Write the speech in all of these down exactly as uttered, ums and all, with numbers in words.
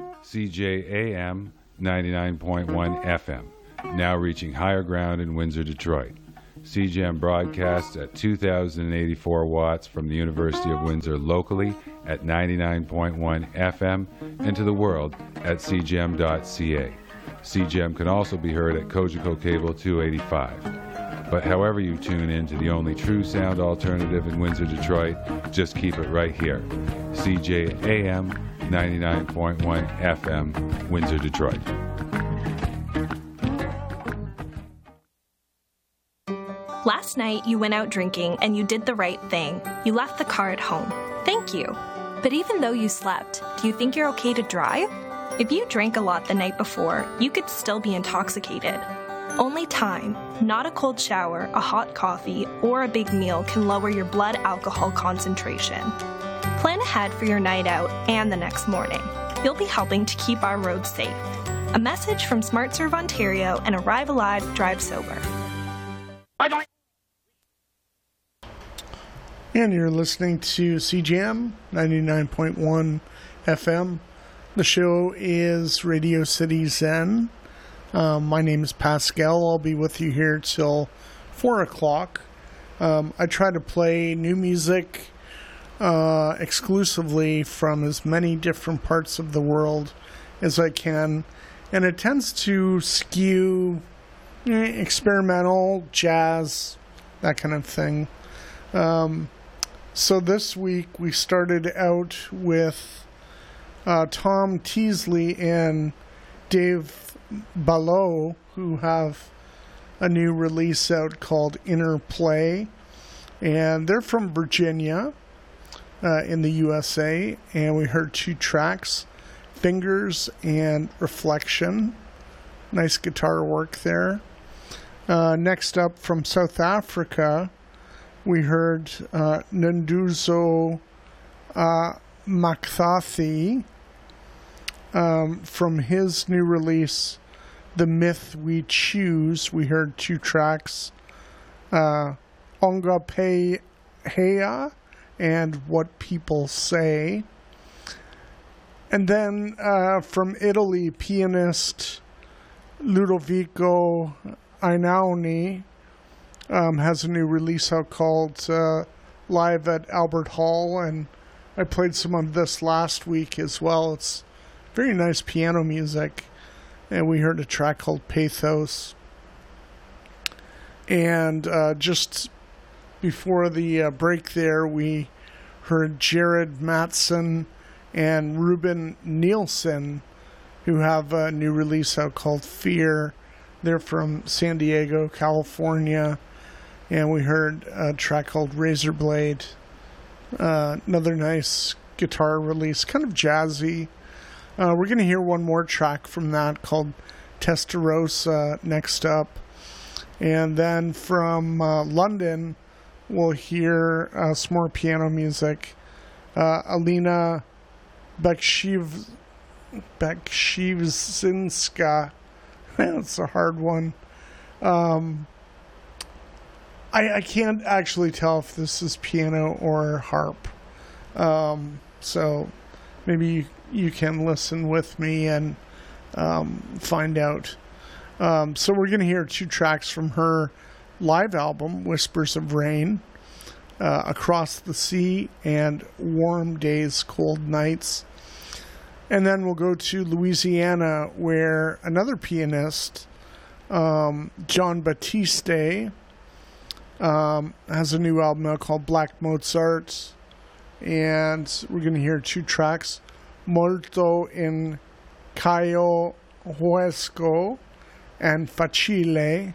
C J A M ninety-nine point one F M, now reaching higher ground in Windsor, Detroit. C G M broadcasts at two thousand eighty-four watts from the University of Windsor locally at ninety-nine point one F M and to the world at c g m dot c a. C G M can also be heard at Cogeco Cable two eighty-five. But however you tune in to the only true sound alternative in Windsor, Detroit, just keep it right here. C J A M ninety-nine point one F M, Windsor, Detroit. Last night, you went out drinking and you did the right thing. You left the car at home. Thank you. But even though you slept, do you think you're okay to drive? If you drank a lot the night before, you could still be intoxicated. Only time, not a cold shower, a hot coffee, or a big meal can lower your blood alcohol concentration. Plan ahead for your night out and the next morning. You'll be helping to keep our roads safe. A message from SmartServe Ontario and Arrive Alive, Drive Sober. And you're listening to C G M ninety-nine point one F M. The show is Radio City Zen. Um, my name is Pascal. I'll be with you here till four o'clock. Um, I try to play new music uh, exclusively from as many different parts of the world as I can. And it tends to skew eh, experimental, jazz, that kind of thing. Um, so this week we started out with uh, Tom Teasley and Dave Ballot, who have a new release out called Inner Play. And they're from Virginia uh, in the U S A. And we heard two tracks, Fingers and Reflection. Nice guitar work there. Uh, next up from South Africa, we heard uh, Nduzo uh, Makthathi um, from his new release, The Myth We Choose. We heard two tracks, uh, Onga Pe Heya and What People Say. And then uh, from Italy, pianist Ludovico Einaudi um, has a new release out called uh, Live at Albert Hall, and I played some of this last week as well. It's very nice piano music, and we heard a track called Pathos. And uh, just before the uh, break there, we heard Jared Matson and Ruben Nielsen, who have a new release out called Fear. They're from San Diego, California. And we heard a track called Razorblade. Uh, another nice guitar release, kind of jazzy. Uh, we're going to hear one more track from that called Testarossa next up. And then from uh, London, we'll hear uh, some more piano music. Uh, Alina Bekshiv, Bekshivzinska. That's a hard one. Um, I, I can't actually tell if this is piano or harp. Um, so maybe you, you can listen with me and um, find out. Um, so we're going to hear two tracks from her live album, Whispers of Rain, uh, Across the Sea and Warm Days, Cold Nights. And then we'll go to Louisiana, where another pianist, um, John Batiste, um, has a new album out called Black Mozart. And we're going to hear two tracks, Molto in Cayo Huesco and Facile.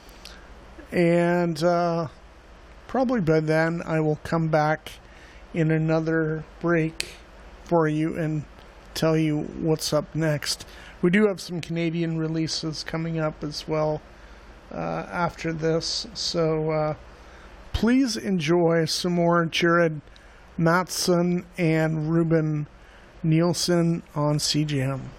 And uh, probably by then I will come back in another break for you and tell you what's up next. We do have some Canadian releases coming up as well uh, after this. So uh, please enjoy some more Jared Matson and Ruben Nielsen on C G M.